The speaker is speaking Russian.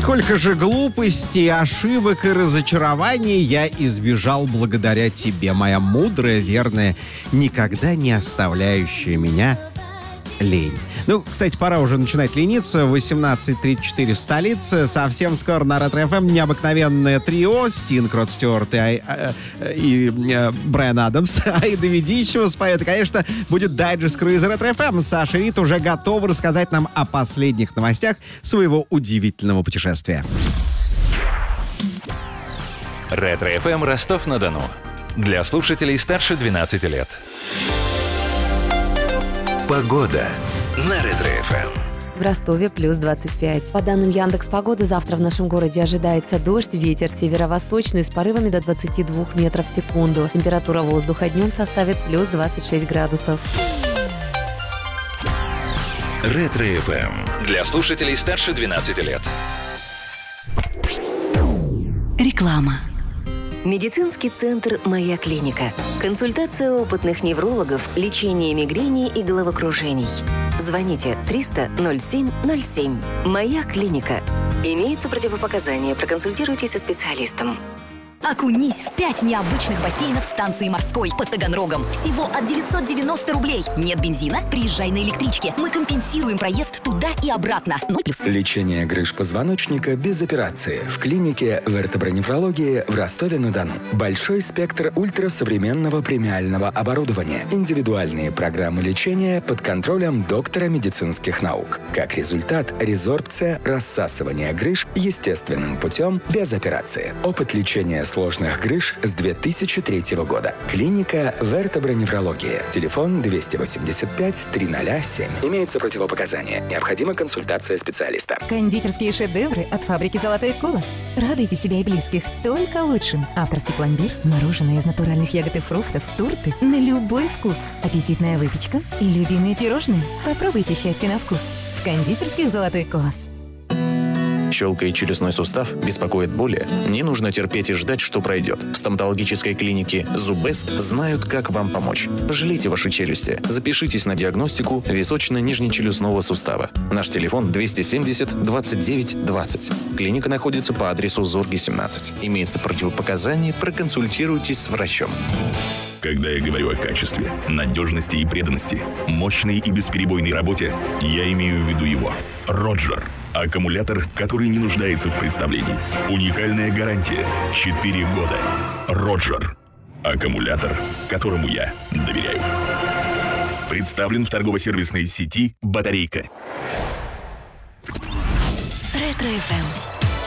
Сколько же глупостей, ошибок и разочарований я избежал благодаря тебе, моя мудрая, верная, никогда не оставляющая меня лень. Ну, кстати, пора уже начинать лениться. 18:34 в столице. Совсем скоро на Ретро-ФМ необыкновенное трио. Стинг, Род Стюарт и Брайан Адамс. Аида Ведищева споет. И, конечно, будет дайджест круиза Ретро-ФМ. Саша Рит уже готова рассказать нам о последних новостях своего удивительного путешествия. Ретро-ФМ Ростов-на-Дону. Для слушателей старше 12 лет. Погода на Ретро-ФМ. В Ростове плюс 25. По данным Яндекс.Погоды, завтра в нашем городе ожидается дождь, ветер северо-восточный с порывами до 22 метров в секунду. Температура воздуха днем составит плюс 26 градусов. Ретро-ФМ. Для слушателей старше 12 лет. Реклама. Медицинский центр «Моя клиника». Консультация опытных неврологов, лечение мигрени и головокружений. Звоните 300 07 07. «Моя клиника». Имеются противопоказания. Проконсультируйтесь со специалистом. Окунись в 5 необычных бассейнов станции Морской под Таганрогом. Всего от 990 рублей. Нет бензина? Приезжай на электричке. Мы компенсируем проезд туда и обратно. 0+. Лечение грыж позвоночника без операции в клинике вертоброневрологии в Ростове-на-Дону. Большой спектр ультрасовременного премиального оборудования. Индивидуальные программы лечения под контролем доктора медицинских наук. Как результат, резорбция, рассасывание грыж естественным путем без операции. Опыт лечения сложных грыж с 2003 года. Клиника вертоброневрология. Телефон 285 307. Имеются противопоказания. Необходима консультация специалиста. Кондитерские шедевры от фабрики «Золотой колос». Радуйте себя и близких только лучшим. Авторский пломбир, мороженое из натуральных ягод и фруктов, торты на любой вкус, аппетитная выпечка и любимые пирожные. Попробуйте счастье на вкус в кондитерских «Золотой колос». Щелкает челюстной сустав, беспокоит боли? Не нужно терпеть и ждать, что пройдет. В стоматологической клинике «Зуббест» знают, как вам помочь. Пожалейте ваши челюсти. Запишитесь на диагностику височно-нижнечелюстного сустава. Наш телефон 270 29 20. Клиника находится по адресу Зорги, 17. Имеются противопоказания, проконсультируйтесь с врачом. Когда я говорю о качестве, надежности и преданности, мощной и бесперебойной работе, я имею в виду его. Роджер. Аккумулятор, который не нуждается в представлении. Уникальная гарантия. 4 года. Роджер. Аккумулятор, которому я доверяю. Представлен в торгово-сервисной сети «Батарейка». Ретро-ФМ.